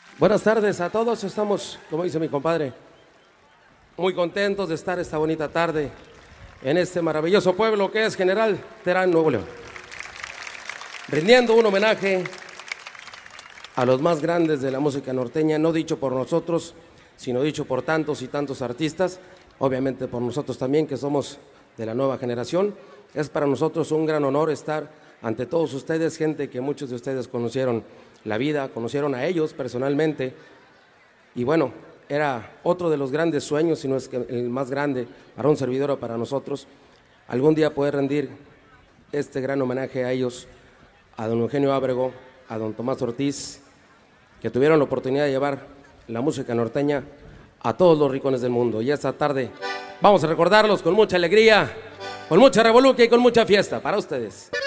Buenas tardes a todos, estamos, como dice mi compadre, muy contentos de estar esta bonita tarde en este maravilloso pueblo que es General Terán, Nuevo León, rindiendo un homenaje a los más grandes de la música norteña, no dicho por nosotros, sino dicho por tantos y tantos artistas, obviamente por nosotros también que somos de la nueva generación. Es para nosotros un gran honor estar ante todos ustedes, gente que muchos de ustedes conocieron la vida, conocieron a ellos personalmente, y bueno, era otro de los grandes sueños, si no es que el más grande para un servidor o para nosotros, algún día poder rendir este gran homenaje a ellos, a don Eugenio Ábrego, a don Tomás Ortiz, que tuvieron la oportunidad de llevar la música norteña a todos los rincones del mundo. Y esta tarde vamos a recordarlos con mucha alegría, con mucha revolución y con mucha fiesta para ustedes.